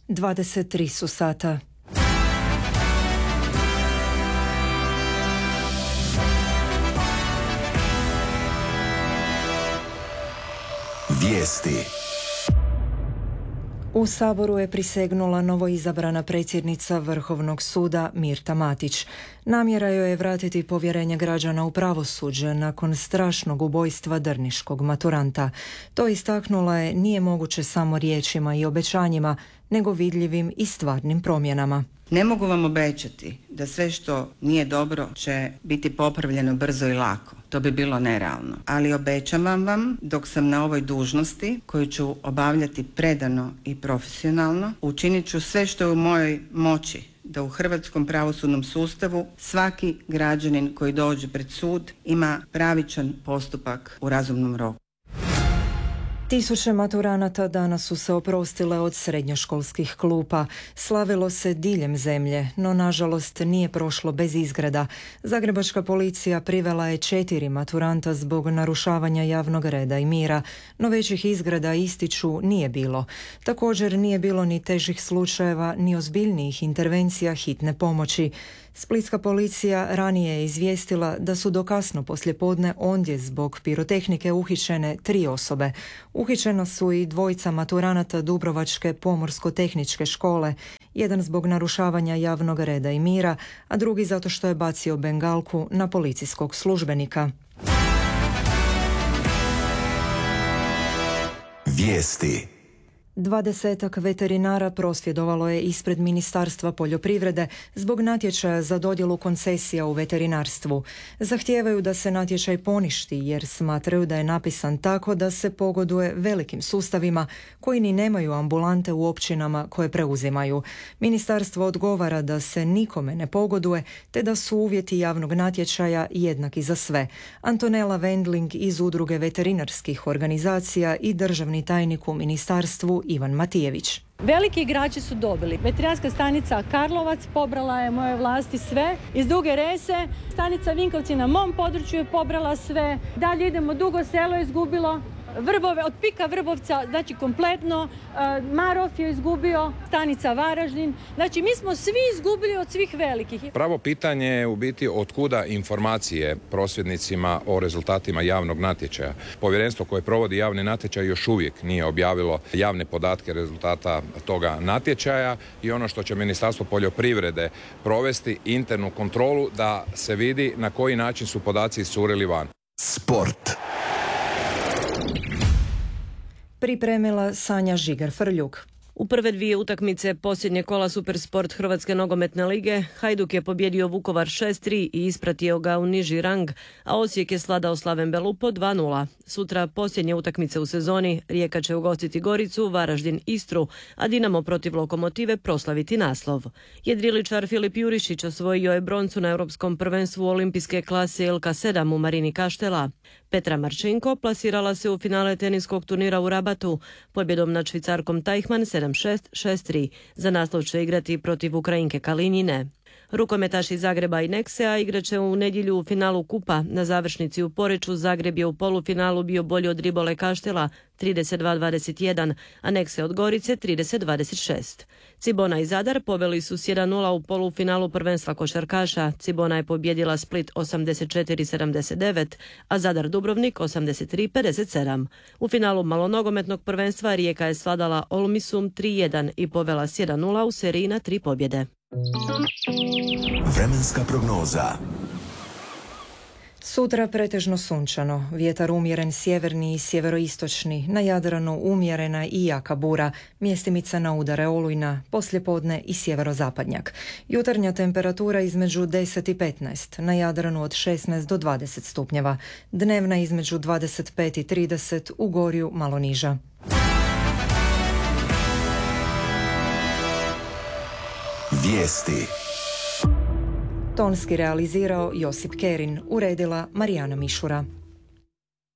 23 su sata. Vijesti. U Saboru je prisegnula novoizabrana predsjednica Vrhovnog suda Mirta Matić. Namjera joj je vratiti povjerenje građana u pravosuđe nakon strašnog ubojstva drniškog maturanta. To istaknula je nije moguće samo riječima i obećanjima, nego vidljivim i stvarnim promjenama. Ne mogu vam obećati da sve što nije dobro će biti popravljeno brzo i lako. To bi bilo nerealno. Ali obećavam vam, dok sam na ovoj dužnosti, koju ću obavljati predano i profesionalno, učinit ću sve što je u mojoj moći da u hrvatskom pravosudnom sustavu svaki građanin koji dođe pred sud ima pravičan postupak u razumnom roku. Tisuće maturanata danas su se oprostile od srednjoškolskih klupa. Slavilo se diljem zemlje, no nažalost nije prošlo bez izgreda. Zagrebačka policija privela je 4 maturanta zbog narušavanja javnog reda i mira, no većih izgreda, ističu, nije bilo. Također nije bilo ni težih slučajeva, ni ozbiljnijih intervencija hitne pomoći. Splitska policija ranije je izvijestila da su do kasno poslijepodne ondje zbog pirotehnike uhićene 3 osobe. Uhićena su i 2 maturanata Dubrovačke pomorsko-tehničke škole, jedan zbog narušavanja javnog reda i mira, a drugi zato što je bacio bengalku na policijskog službenika. Vijesti. 20 veterinara prosvjedovalo je ispred Ministarstva poljoprivrede zbog natječaja za dodjelu koncesija u veterinarstvu. Zahtijevaju da se natječaj poništi jer smatraju da je napisan tako da se pogoduje velikim sustavima koji ni nemaju ambulante u općinama koje preuzimaju. Ministarstvo odgovara da se nikome ne pogoduje te da su uvjeti javnog natječaja jednaki za sve. Antonela Wendling iz Udruge veterinarskih organizacija i državni tajnik u ministarstvu Ivan Matijević. Veliki igrači su dobili. Veterinarska stanica Karlovac pobrala je moje vlasti sve. Iz Duge Rese, stanica Vinkovci na mom području je pobrala sve. Dalje idemo, Dugo Selo je izgubilo. Vrbove, od Pika Vrbovca, znači kompletno, Marof je izgubio, stanica Varaždin, znači mi smo svi izgubili od svih velikih. Pravo pitanje je u biti otkuda informacije prosvjednicima o rezultatima javnog natječaja. Povjerenstvo koje provodi javni natječaj još uvijek nije objavilo javne podatke rezultata toga natječaja i ono što će Ministarstvo poljoprivrede provesti internu kontrolu da se vidi na koji način su podaci iscurili van. Sport. Pripremila Sanja Žigar-Frljuk. U prve 2 utakmice posljednje kola Supersport Hrvatske nogometne lige Hajduk je pobjedio Vukovar 6-3 i ispratio ga u niži rang, a Osijek je svladao Slaven Belupo 2-0. Sutra posljednje utakmice u sezoni, Rijeka će ugostiti Goricu, Varaždin Istru, a Dinamo protiv Lokomotive proslaviti naslov. Jedriličar Filip Jurišić osvojio je broncu na Europskom prvenstvu olimpijske klase LK7 u Marini Kaštela. Petra Marčinko plasirala se u finale teniskog turnira u Rabatu, pobjedom nad Švicarkom Tajhman 7-6, 6-3. Za naslov će igrati protiv Ukrajinke Kalinjine. Rukometaši Zagreba i Neksea igraće u nedjelju u finalu Kupa. Na završnici u Poreču Zagreb je u polufinalu bio bolji od Ribole Kaštela 32-21, a Nekse od Gorice 30-26. Cibona i Zadar poveli su s 1-0 u polufinalu prvenstva košarkaša. Cibona je pobjedila Split 84-79, a Zadar Dubrovnik 83-57. U finalu malonogometnog prvenstva Rijeka je svladala Olmisum 3-1 i povela s 1-0 u seriji na 3 pobjede. Vremenska prognoza. Sutra pretežno sunčano, vjetar umjeren sjeverni i sjeveroistočni, na Jadranu umjerena i jaka bura, mjestimica na udare olujna, poslijepodne i sjeverozapadnjak. Jutarnja temperatura između 10 i 15, na Jadranu od 16 do 20 stupnjeva, dnevna između 25 i 30, u Gorju malo niža. Vijesti. Tonski realizirao Josip Kerin, uredila Marijana Mišura.